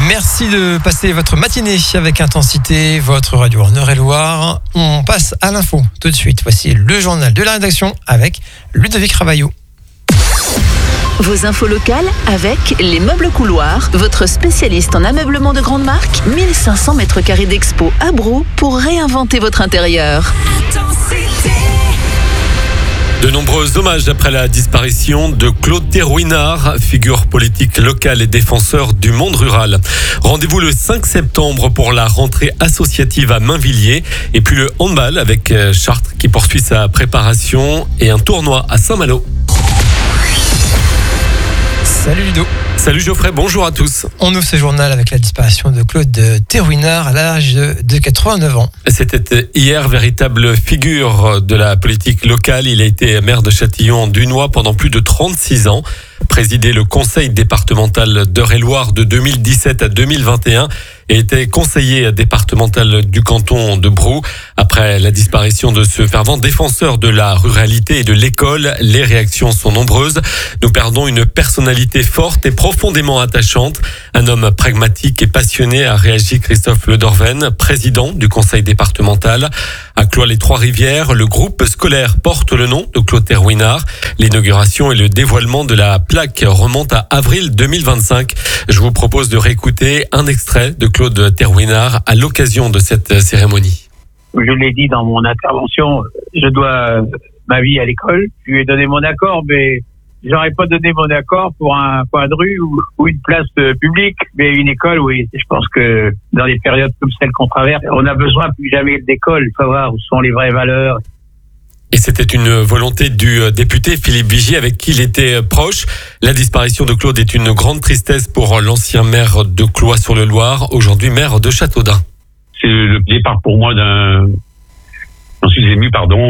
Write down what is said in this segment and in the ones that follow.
Merci de passer votre matinée avec Intensité, votre radio en Eure-et-Loire. On passe à l'info tout de suite. Voici le journal de la rédaction avec Ludovic Ravaillot. Vos infos locales avec Les Meubles Couloirs, votre spécialiste en ameublement de grande marque. 1500 mètres carrés d'expo à Brou pour réinventer votre intérieur. De nombreux hommages après la disparition de Claude Thérouinard, figure politique locale et défenseur du monde rural. Rendez-vous le 5 septembre pour la rentrée associative à Mainvilliers et puis le handball avec Chartres qui poursuit sa préparation et un tournoi à Saint-Malo. Salut Ludo. Salut Geoffrey, bonjour à tous. On ouvre ce journal avec la disparition de Claude Thérouinard à l'âge de 89 ans. C'était hier, véritable figure de la politique locale. Il a été maire de Châtillon-Dunois pendant plus de 36 ans, présidé le conseil départemental d'Eure-et-Loire de 2017 à 2021 et était conseiller départemental du canton de Brou. Après la disparition de ce fervent défenseur de la ruralité et de l'école, les réactions sont nombreuses. Nous perdons une personnalité forte et profondément attachante. Un homme pragmatique et passionné, a réagi Christophe Ledorven, président du conseil départemental. À Cloix-les-Trois-Rivières, le groupe scolaire porte le nom de Claude Thérouinard. L'inauguration et le dévoilement de la plaque remontent à avril 2025. Je vous propose de réécouter un extrait de Claude Thérouinard à l'occasion de cette cérémonie. Je l'ai dit dans mon intervention, je dois ma vie à l'école. Je lui ai donné mon accord, mais j'aurais pas donné mon accord pour un coin de rue ou une place publique. Mais une école, oui. Je pense que dans des périodes comme celle qu'on traverse, on a besoin plus jamais d'école. Il faut savoir où sont les vraies valeurs. Et c'était une volonté du député Philippe Vigier avec qui il était proche. La disparition de Claude est une grande tristesse pour l'ancien maire de Cloix-sur-le-Loir, aujourd'hui maire de Châteaudun. C'est le départ pour moi j'en suis ému,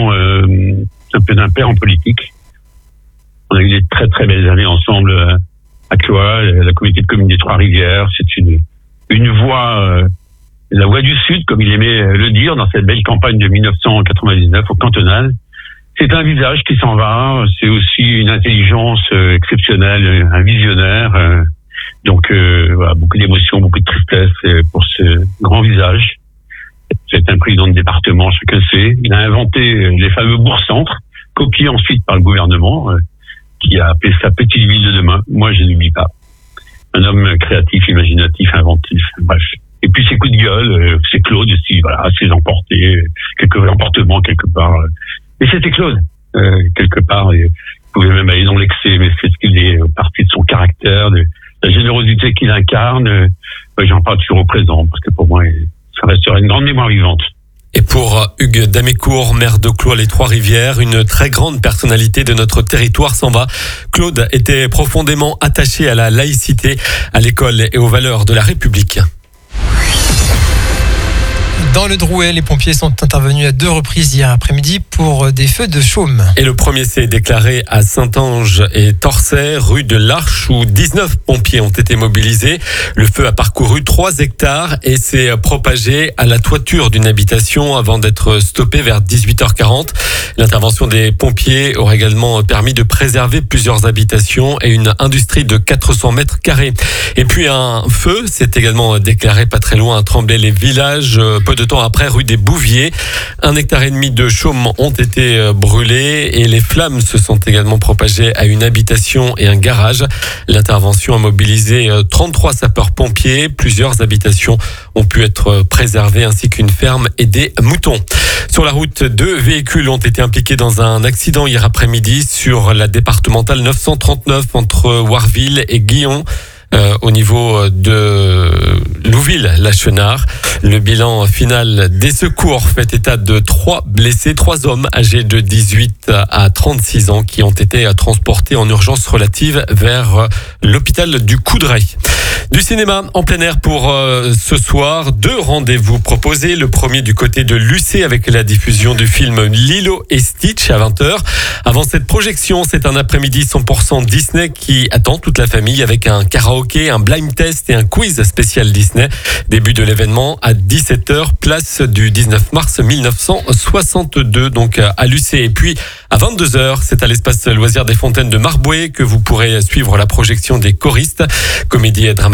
un peu d'un père en politique. On a eu des très très belles années ensemble à Cloix, la communauté de communes des Trois-Rivières. C'est une voix, la voix du Sud, comme il aimait le dire, dans cette belle campagne de 1999 au cantonal. C'est un visage qui s'en va, c'est aussi une intelligence exceptionnelle, un visionnaire. Donc voilà, beaucoup d'émotions, beaucoup de tristesse pour ce grand visage. C'est un président de département, chacun sait. Il a inventé les fameux bourgs-centres, copiés ensuite par le gouvernement, qui a appelé ça petite ville de demain. Moi, je n'oublie pas. Un homme créatif, imaginatif, inventif, bref. Et puis ses coups de gueule, c'est Claude aussi, voilà, ses emportés, quelques emportements quelque part. Et c'était Claude, quelque part. Il pouvait même aller dans l'excès, mais c'est ce qu'il est parti de son caractère, de la générosité qu'il incarne. J'en parle toujours au présent, parce que pour moi, ça restera une grande mémoire vivante. Et pour Hugues Damécourt, maire de Cloix-les-Trois-Rivières, une très grande personnalité de notre territoire s'en va. Claude était profondément attaché à la laïcité, à l'école et aux valeurs de la République. Dans le Drouet, les pompiers sont intervenus à 2 reprises hier après-midi pour des feux de chaume. Et le premier s'est déclaré à Saint-Ange et Torçay, rue de l'Arche, où 19 pompiers ont été mobilisés. Le feu a parcouru 3 hectares et s'est propagé à la toiture d'une habitation avant d'être stoppé vers 18h40. L'intervention des pompiers aurait également permis de préserver plusieurs habitations et une industrie de 400 mètres carrés. Et puis un feu s'est également déclaré pas très loin à Tremblay-les-Villages, peu de temps après, rue des Bouviers. 1,5 hectare de chaume ont été brûlés et les flammes se sont également propagées à une habitation et un garage. L'intervention a mobilisé 33 sapeurs-pompiers. Plusieurs habitations ont pu être préservées ainsi qu'une ferme et des moutons. Sur la route, 2 véhicules ont été impliqués dans un accident hier après-midi sur la départementale 939 entre Warville et Guillon. Au niveau de Louville-la-Chenard. Le bilan final des secours fait état de 3 blessés, 3 hommes âgés de 18 à 36 ans qui ont été transportés en urgence relative vers l'hôpital du Coudray. Du cinéma en plein air pour ce soir. 2 rendez-vous proposés. Le premier du côté de Lucé avec la diffusion du film Lilo et Stitch à 20h. Avant cette projection, c'est un après-midi 100% Disney qui attend toute la famille avec un karaoké, un blind test et un quiz spécial Disney. Début de l'événement à 17h, place du 19 mars 1962, donc à Lucé. Et puis à 22h, c'est à l'espace loisirs des Fontaines de Marboué que vous pourrez suivre la projection des choristes. Comédie dramatique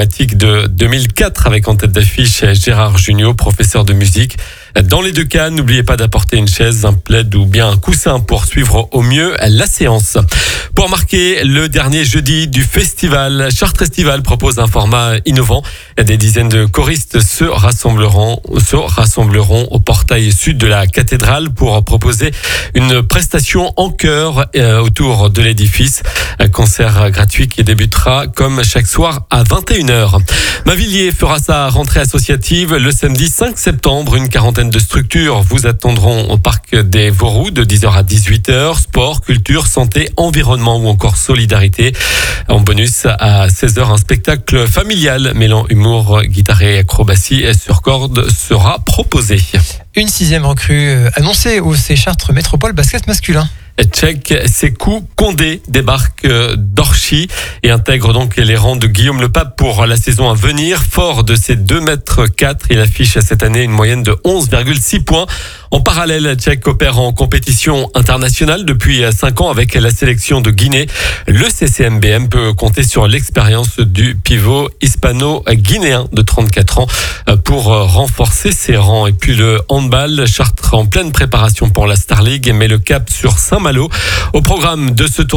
emblématique de 2004 avec en tête d'affiche Gérard Jugnot, professeur de musique. Dans les deux cas, n'oubliez pas d'apporter une chaise, un plaid ou bien un coussin pour suivre au mieux la séance. Pour marquer le dernier jeudi du festival, Chartres Festival propose un format innovant. Des dizaines de choristes se rassembleront au portail sud de la cathédrale pour proposer une prestation en chœur autour de l'édifice. Un concert gratuit qui débutera comme chaque soir à 21h. Mainvilliers fera sa rentrée associative le samedi 5 septembre. Une quarantaine de structures vous attendront au parc des Vauroux de 10h à 18h. Sport, culture, santé, environnement ou encore solidarité. En bonus à 16h, un spectacle familial mêlant humour, guitare et acrobatie sur corde sera proposé. Une 6e recrue annoncée au FC Chartres Métropole basket masculin. Tchèque Sekou Condé débarque d'Orchy et intègre donc les rangs de Guillaume Lepape pour la saison à venir. Fort de ses 2,4 m, il affiche cette année une moyenne de 11,6 points. En parallèle, Tchèque opère en compétition internationale depuis 5 ans avec la sélection de Guinée. Le CCMBM peut compter sur l'expérience du pivot hispano-guinéen de 34 ans pour renforcer ses rangs. Et puis le handball, Chartres en pleine préparation pour la Star League met le cap sur Saint-Malo. Au programme de ce tournoi,